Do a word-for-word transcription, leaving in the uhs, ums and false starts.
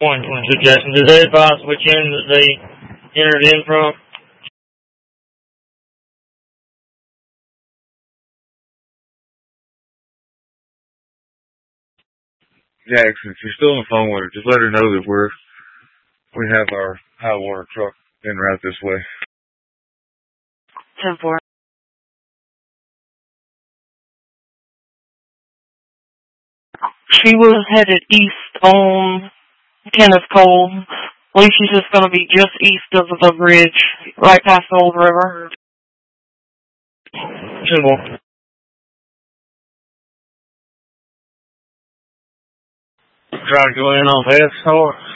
one twenty-two Jackson. Did they advise which end that they entered in from? Jackson, if you're still on the phone with her, just let her know that we're we have our high water truck in right this way. ten four. She was headed east on Kenneth Cole. I believe she's just going to be just east of the bridge, right past the old river. ten four. Try to go in on fast or